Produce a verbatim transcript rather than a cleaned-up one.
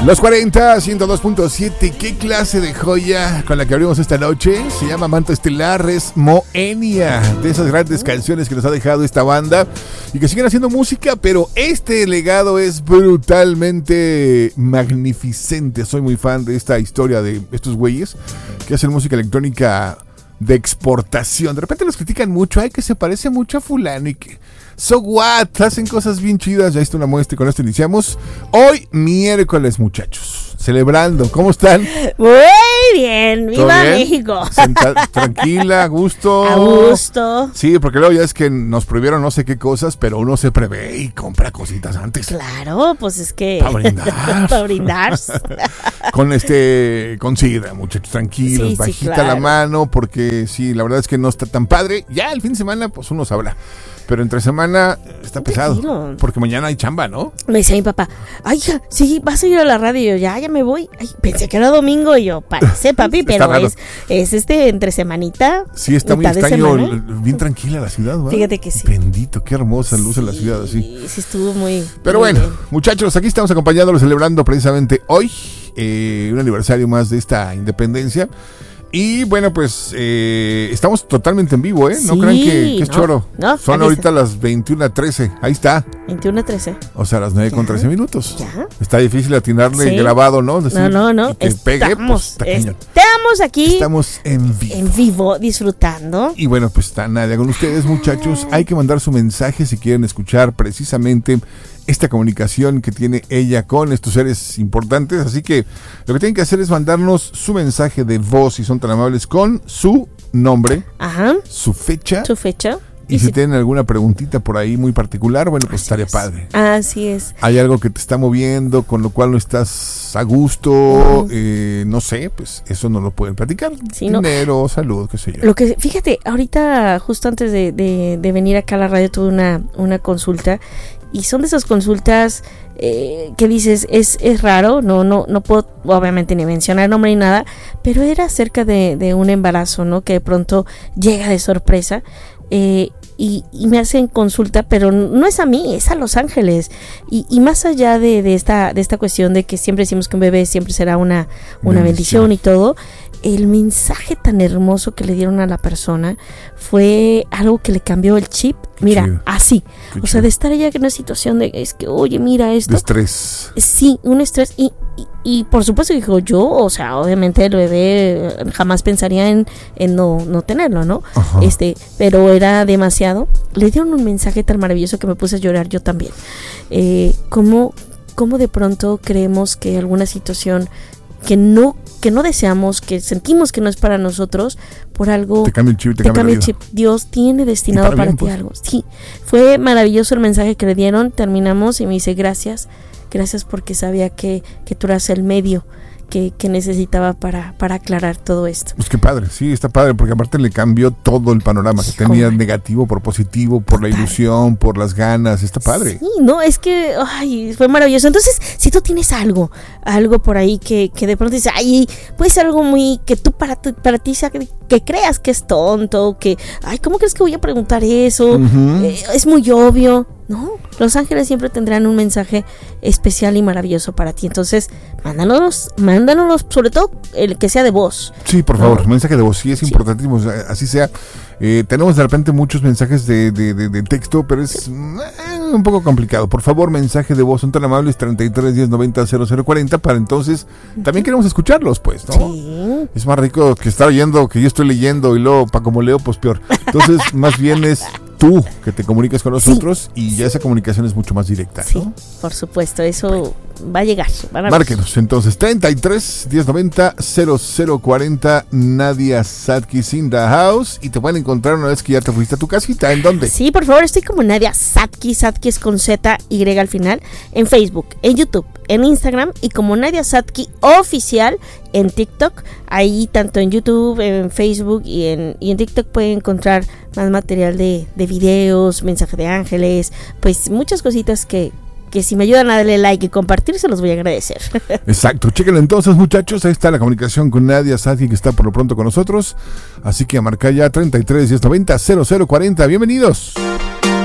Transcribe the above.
Los cuarenta, ciento dos punto siete. ¿Qué clase de joya con la que abrimos esta noche? Se llama Manto Estelar, es Moenia, de esas grandes canciones que nos ha dejado esta banda y que siguen haciendo música, pero este legado es brutalmente magnificente. Soy muy fan de esta historia de estos güeyes que hacen música electrónica de exportación. De repente los critican mucho, ay, que se parece mucho a fulano y que so what, hacen cosas bien chidas. Ya está una muestra y con esto iniciamos hoy miércoles, muchachos, celebrando. ¿Cómo están? Muy bien, viva bien? México. Senta- tranquila, a gusto. A gusto. Sí, porque luego ya es que nos prohibieron no sé qué cosas, pero uno se prevé y compra cositas antes. Claro, pues es que para brindar. para brindar. Con este, con sidra, muchachos, tranquilos, Sí, sí, bajita claro. la mano, porque sí, la verdad es que no está tan padre. Ya el fin de semana, pues uno sabrá. Pero entre semana está pesado. Tranquilo. Porque mañana hay chamba, ¿no? Me decía mi papá, ay, hija, sí, vas a ir a la radio. Y yo, ya, ya me voy. Ay, pensé que era domingo. Y yo, parece, papi, Está pero raro. es, es este entre semanita. Sí, está muy mitad de extraño, semana. l- bien tranquila la ciudad, ¿verdad? Fíjate que sí. Bendito, qué hermosa luce la ciudad así. Sí, sí estuvo muy. Pero muy bueno, bien. muchachos, aquí estamos acompañándolos, celebrando precisamente hoy eh, un aniversario más de esta independencia. Y bueno, pues eh, estamos totalmente en vivo, ¿eh? No Sí, crean que, que es no, choro. no, Son aquí ahorita las veintiuna trece. Ahí está. veintiuno a trece. O sea, las nueve con Ya. trece minutos. Ya. Está difícil atinarle Sí. grabado, ¿no? Decir, No, no, no. y que pegue, pues, Estamos, está cañón. estamos aquí Estamos en vivo. en vivo disfrutando. Y bueno, pues está Nadia con ustedes, muchachos. Hay que mandar su mensaje si quieren escuchar precisamente esta comunicación que tiene ella con estos seres importantes. Así que lo que tienen que hacer es mandarnos su mensaje de voz, si son tan amables, con su nombre, Ajá. su fecha. Su fecha. Y si tienen alguna preguntita por ahí muy particular, bueno, pues estaría padre. Así es. Hay algo que te está moviendo, con lo cual no estás a gusto, Ujú. eh, no sé, pues eso no lo pueden platicar. Sí, no. Dinero, salud, qué sé yo. Lo que, fíjate, ahorita justo antes de, de, de venir acá a la radio tuve una, una consulta y son de esas consultas eh, que dices, es, es raro, no, no, no puedo obviamente ni mencionar nombre ni nada, pero era acerca de, de un embarazo, ¿no? Que de pronto llega de sorpresa. Eh, y, y me hacen consulta, pero no es a mí, es a Los Ángeles. Y, y más allá de, de esta de esta cuestión de que siempre decimos que un bebé siempre será una, una bendición. bendición y todo, el mensaje tan hermoso que le dieron a la persona fue algo que le cambió el chip. Qué mira, chido. así. Qué O sea, chido. de estar ella en una situación de, es que, oye, mira esto. De estrés. Sí, un estrés y, y, y por supuesto dijo yo, o sea, obviamente el bebé eh, jamás pensaría en, en no, no tenerlo, ¿no? Ajá. Este, pero era demasiado. Le dieron un mensaje tan maravilloso que me puse a llorar yo también. Eh, cómo, cómo de pronto creemos que alguna situación que no, que no deseamos, que sentimos que no es para nosotros, por algo Te cambia el chip, te, te cambia, cambia la el vida. chip. Dios tiene destinado Y para para, bien, ti pues. algo. Sí, fue maravilloso el mensaje que le dieron. Terminamos y me dice gracias, gracias porque sabía que, que tú eras el medio que, que necesitaba para, para aclarar todo esto. Pues qué padre, sí, está padre, porque aparte le cambió todo el panorama que Híjole. tenía, negativo por positivo, por la Total. ilusión, por las ganas, está padre. Sí, no, es que ay, fue maravilloso. Entonces, si tú tienes algo, algo por ahí que, que de pronto dices, ay, puede ser algo muy, que tú para, tu- para ti sea que, que creas que es tonto, que, ay, ¿cómo crees que voy a preguntar eso? Ujú. Eh, es muy obvio. No, Los Ángeles siempre tendrán un mensaje especial y maravilloso para ti. Entonces, mándanos, mándanos, sobre todo el que sea de voz. Sí, por favor, ¿no? mensaje de voz, sí es Sí. importantísimo, o sea, así sea. Eh, tenemos de repente muchos mensajes de, de, de, de texto, pero es eh, un poco complicado. Por favor, mensaje de voz, son tan amables, treinta y tres, diez, noventa, cero cero cuarenta, para entonces también queremos escucharlos, pues, ¿no? Sí. Es más rico que estar oyendo, que yo estoy leyendo y luego, para como leo, pues peor. Entonces, más bien es tú que te comunicas con nosotros y ya esa comunicación es mucho más directa, Sí, ¿no? por supuesto, eso va a llegar. van a ver. Márquenos entonces, treinta y tres, diez noventa, cero cero cuarenta, Nadia Satkis in the house, y te pueden encontrar una vez que ya te fuiste a tu casita. ¿En dónde? Sí, por favor, estoy como Nadia Satkis, Satkis con Z, Y al final, en Facebook, en YouTube, en Instagram y como Nadia Satki Oficial en TikTok. Ahí tanto en YouTube, en Facebook y en, y en TikTok pueden encontrar más material de, de videos, mensaje de ángeles, pues muchas cositas que, que si me ayudan a darle like y compartir se los voy a agradecer. Exacto, chéquenlo entonces, muchachos. Ahí está la comunicación con Nadia Satkis, que está por lo pronto con nosotros. Así que a marcar ya treinta y tres, diez noventa, cero cero cuarenta. Bienvenidos.